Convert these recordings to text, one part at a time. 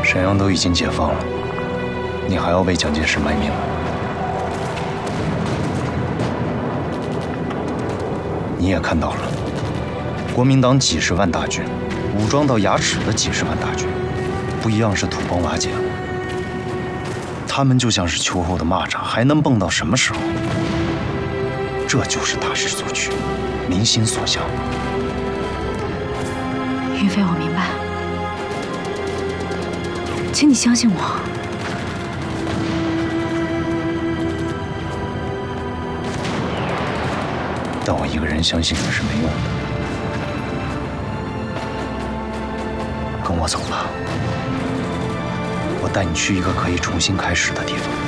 沈阳都已经解放了，你还要为蒋介石卖命吗？你也看到了，国民党几十万大军，武装到牙齿的几十万大军，不一样是土崩瓦解了。他们就像是秋后的蚂蚱，还能蹦到什么时候？这就是大势所趋，民心所向。 云飞，我明白，请你相信我。 但我一个人相信你是没用的。跟我走吧，我带你去一个可以重新开始的地方。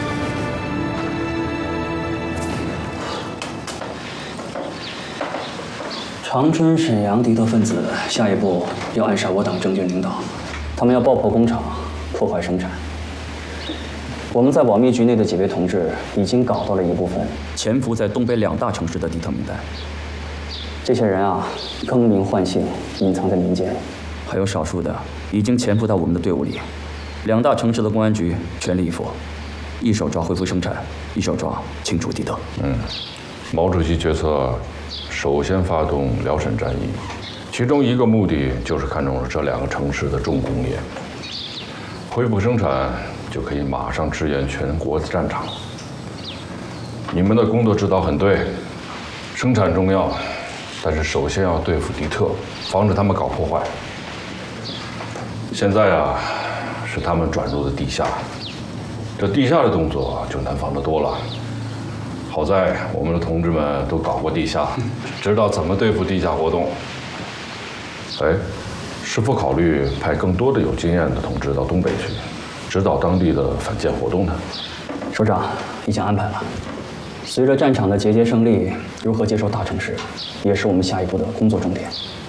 长春、沈阳敌特分子下一步要暗杀我党政军领导，他们要爆破工厂，破坏生产。我们在保密局内的几位同志已经搞到了一部分潜伏在东北2大城市的敌特名单。这些人啊，更名换姓，隐藏在民间，还有少数的已经潜伏到我们的队伍里。2大城市的公安局全力以赴，一手抓恢复生产，一手抓清除敌特。 毛主席决策首先发动辽沈战役，其中一个目的就是看中了这2个城市的重工业，恢复生产就可以马上支援全国的战场。你们的工作指导很对，生产重要，但是首先要对付敌特，防止他们搞破坏。现在啊，是他们转入的地下，这地下的动作就难防得多了。好在我们的同志们都搞过地下，知道怎么对付地下活动。哎，是否考虑派更多的有经验的同志到东北去，指导当地的反间活动呢？ 首长已经安排了。随着战场的节节胜利，如何接收大城市，也是我们下一步的工作重点。